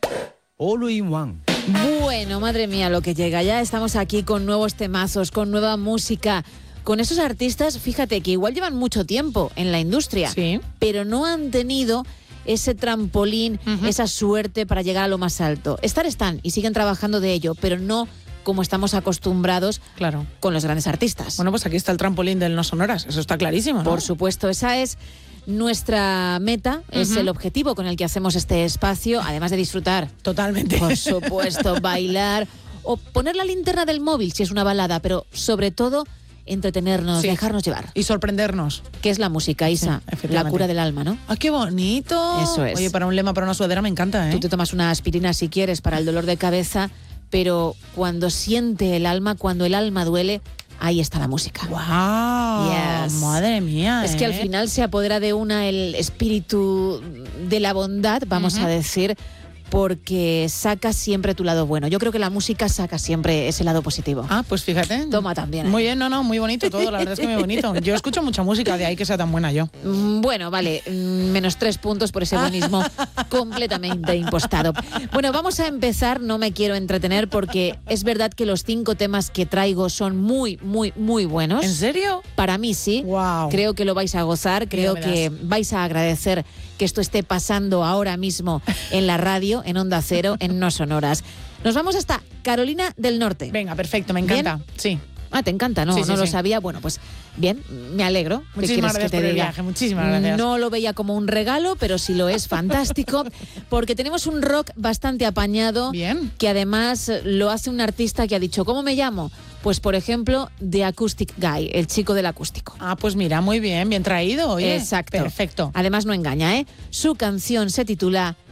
All in One. Bueno, madre mía, lo que llega. Ya estamos aquí con nuevos temazos, con nueva música, con esos artistas, fíjate, que igual llevan mucho tiempo en la industria, Sí. pero no han tenido ese trampolín, esa suerte para llegar a lo más alto. Están y siguen trabajando de ello, pero no como estamos acostumbrados Claro. con los grandes artistas. Bueno, pues aquí está el trampolín del No Sonoras, eso está clarísimo, ¿no? Por supuesto, esa es nuestra meta, es el objetivo con el que hacemos este espacio, además de disfrutar. Totalmente. Por supuesto, bailar o poner la linterna del móvil si es una balada, pero sobre todo entretenernos, Sí. dejarnos llevar. Y sorprendernos. ¿Qué es la música, Isa? efectivamente. La cura del alma, ¿no? ¡Ah, qué bonito! Eso es. Oye, para un lema, para una sudadera me encanta, ¿eh? Tú te tomas una aspirina si quieres para el dolor de cabeza, pero cuando siente el alma, cuando el alma duele, ahí está la música. ¡Guau! Yes. Madre mía, Es que al final se apodera de una el espíritu de la bondad, vamos a decir, porque saca siempre tu lado bueno. Yo creo que la música saca siempre ese lado positivo. Ah, pues fíjate. Toma también. Muy bien, muy bonito todo, la verdad es que muy bonito. Yo escucho mucha música, de ahí que sea tan buena yo. Bueno, vale, menos 3 puntos por ese buenismo completamente impostado. Bueno, vamos a empezar, no me quiero entretener porque es verdad que los 5 temas que traigo son muy, muy, muy buenos. ¿En serio? Para mí sí. Guau. Creo que lo vais a gozar, creo me que vais a agradecer que esto esté pasando ahora mismo en la radio, en Onda Cero, en No Sonoras. Nos vamos hasta Carolina del Norte. Venga, perfecto, me encanta. Sí. Ah, te encanta, ¿no? Sí, sí, no lo sí. sabía. Bueno, pues bien, me alegro. ¿Qué Muchísimas quieres gracias que te por el diga? viaje, muchísimas gracias. No lo veía como un regalo, pero sí lo es fantástico, porque tenemos un rock bastante apañado, Bien. que además lo hace un artista que ha dicho, ¿cómo me llamo? Pues, por ejemplo, The Acoustic Guy, el chico del acústico. Ah, pues mira, muy bien, bien traído, oye. Exacto. Perfecto. Además no engaña, ¿eh? Su canción se titula